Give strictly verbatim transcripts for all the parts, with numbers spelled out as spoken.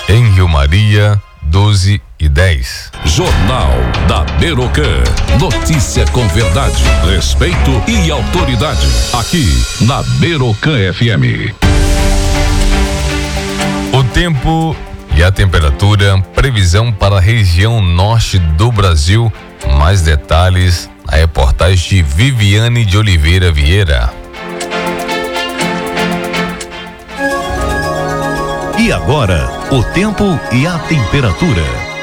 Em Rio Maria, doze e dez. Jornal da Merocan. Notícia com verdade, respeito e autoridade. Aqui na Merocan F M. O tempo e a temperatura, previsão para a região norte do Brasil. Mais detalhes na reportagem de Viviane de Oliveira Vieira. E agora, o tempo e a temperatura.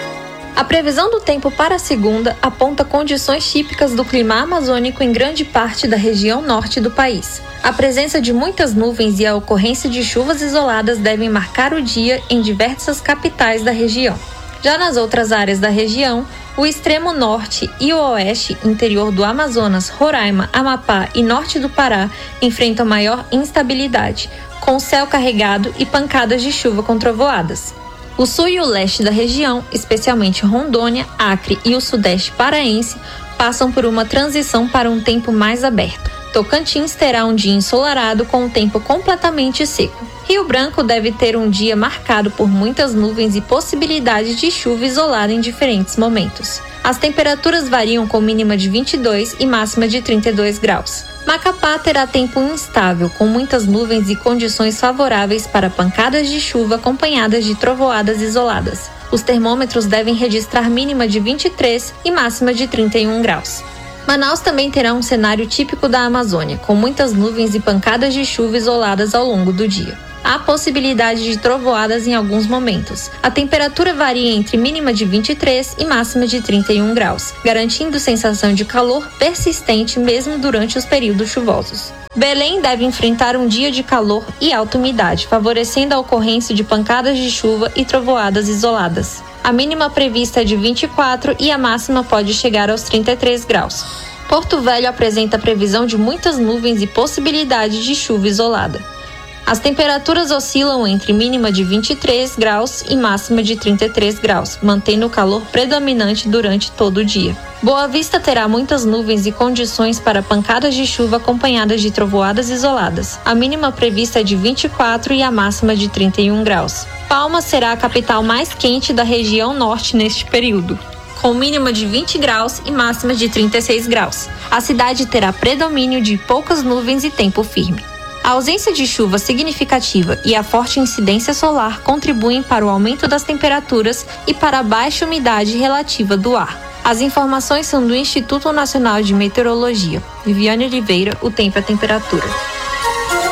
A previsão do tempo para a segunda aponta condições típicas do clima amazônico em grande parte da região norte do país. A presença de muitas nuvens e a ocorrência de chuvas isoladas devem marcar o dia em diversas capitais da região. Já nas outras áreas da região, o extremo norte e o oeste, interior do Amazonas, Roraima, Amapá e norte do Pará enfrentam maior instabilidade, com céu carregado e pancadas de chuva com trovoadas. O sul e o leste da região, especialmente Rondônia, Acre e o sudeste paraense, passam por uma transição para um tempo mais aberto. Tocantins terá um dia ensolarado com o tempo completamente seco. Rio Branco deve ter um dia marcado por muitas nuvens e possibilidade de chuva isolada em diferentes momentos. As temperaturas variam com mínima de vinte e dois e máxima de trinta e dois graus. Macapá terá tempo instável, com muitas nuvens e condições favoráveis para pancadas de chuva acompanhadas de trovoadas isoladas. Os termômetros devem registrar mínima de vinte e três e máxima de trinta e um graus. Manaus também terá um cenário típico da Amazônia, com muitas nuvens e pancadas de chuva isoladas ao longo do dia. Há possibilidade de trovoadas em alguns momentos. A temperatura varia entre mínima de vinte e três e máxima de trinta e um graus, garantindo sensação de calor persistente mesmo durante os períodos chuvosos. Belém deve enfrentar um dia de calor e alta umidade, favorecendo a ocorrência de pancadas de chuva e trovoadas isoladas. A mínima prevista é de vinte e quatro e a máxima pode chegar aos trinta e três graus. Porto Velho apresenta previsão de muitas nuvens e possibilidade de chuva isolada. As temperaturas oscilam entre mínima de vinte e três graus e máxima de trinta e três graus, mantendo o calor predominante durante todo o dia. Boa Vista terá muitas nuvens e condições para pancadas de chuva acompanhadas de trovoadas isoladas. A mínima prevista é de vinte e quatro e a máxima de trinta e um graus. Palmas será a capital mais quente da região norte neste período, com mínima de vinte graus e máxima de trinta e seis graus. A cidade terá predomínio de poucas nuvens e tempo firme. A ausência de chuva significativa e a forte incidência solar contribuem para o aumento das temperaturas e para a baixa umidade relativa do ar. As informações são do Instituto Nacional de Meteorologia. Viviane Oliveira, o tempo e a temperatura.